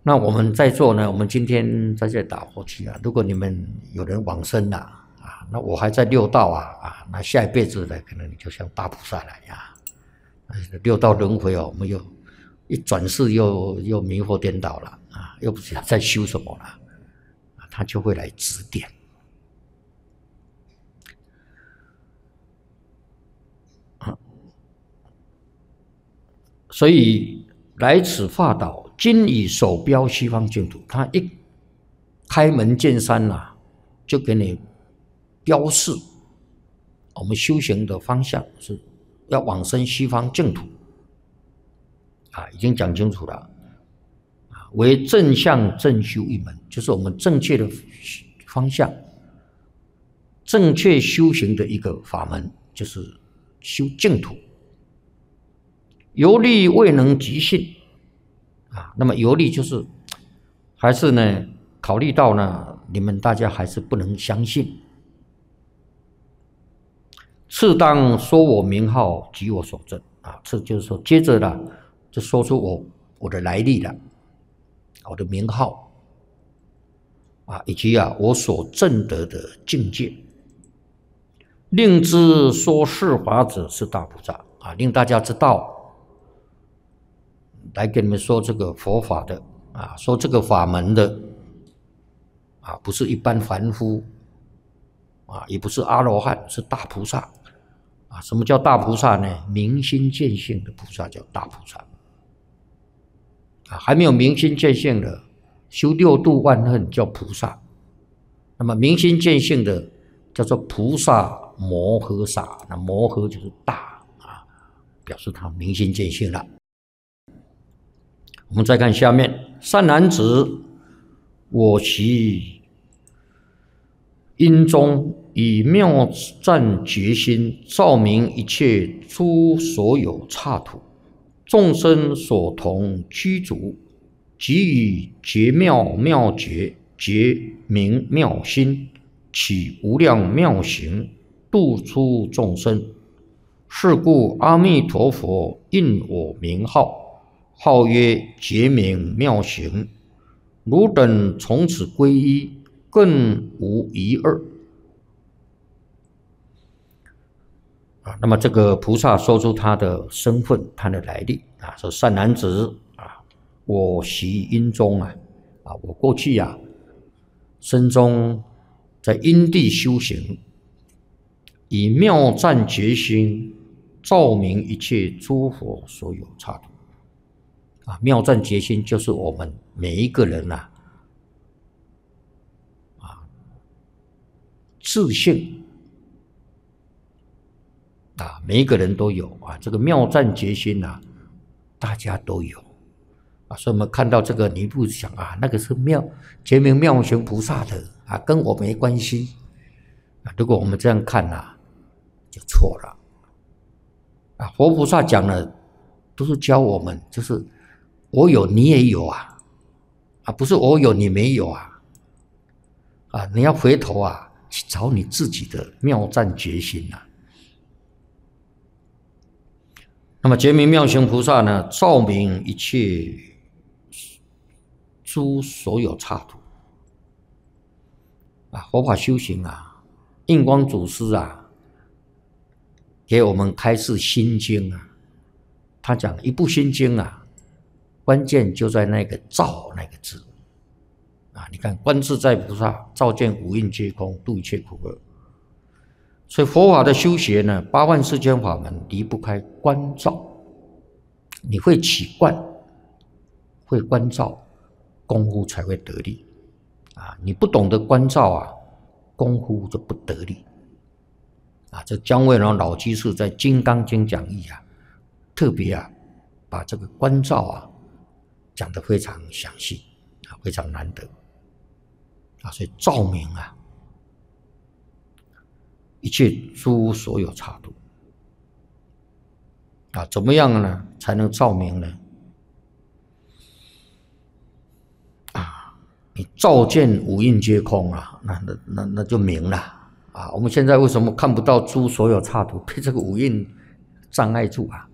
那我们在座呢，我们今天在这打火机啊，如果你们有人往生了啊，那我还在六道啊，那下一辈子呢，可能你就像大菩萨来呀。六道轮回哦，我们又一转世又迷惑颠倒了啊，又不知道在修什么了啊，他就会来指点。所以来此化导，今以手标西方净土。他一开门见山啊，就给你标示我们修行的方向是要往生西方净土啊，已经讲清楚了啊，为正向正修一门，就是我们正确的方向，正确修行的一个法门，就是修净土。游历未能即信啊，那么游历就是还是呢，考虑到呢，你们大家还是不能相信。次当说我名号及我所证啊，这就是说，接着呢，就说出我的来历了，我的名号啊，以及我所证得的境界，令知说是法者是大菩萨啊，令大家知道。来给你们说这个佛法的啊，说这个法门的啊，不是一般凡夫啊，也不是阿罗汉，是大菩萨啊。什么叫大菩萨呢？明心见性的菩萨叫大菩萨啊，还没有明心见性的，修六度万恨叫菩萨。那么明心见性的叫做菩萨摩诃萨，那摩诃就是大啊，表示他明心见性了。我们再看下面，善男子，我习因中以妙湛觉心，照明一切诸所有刹土，众生所同居足，即以觉妙妙觉，觉明妙心，起无量妙行，度出众生。是故阿弥陀佛应我名号。号曰觉明妙行，汝等从此皈依，更无一二。啊，那么这个菩萨说出他的身份，他的来历啊，说善男子啊，我习因中啊，我过去身中在因地修行，以妙湛觉心，照明一切诸佛所有刹土。妙湛觉心就是我们每一个人自性每一个人都有这个妙湛觉心大家都有所以我们看到这个，你不想那个是觉明妙行菩萨的跟我没关系如果我们这样看就错了佛菩萨讲的都是教我们，就是我有你也有不是我有你没有你要回头去找你自己的妙湛觉心那么觉明妙行菩萨呢，照明一切诸所有刹土佛法修行印光祖师给我们开示心经他讲一部心经关键就在那个照那个字你看观自在菩萨照见五蕴皆空，度一切苦厄。所以佛法的修学呢，八万四千法门离不开观照。你会起观，会观照，功夫才会得力你不懂得观照功夫就不得力这姜维龙老居士在《金刚经》讲义特别把这个观照讲得非常详细非常难得所以照明一切诸所有刹土怎么样呢才能照明呢你照见五蕴皆空那就明了我们现在为什么看不到诸所有刹土？被这个五蕴障碍住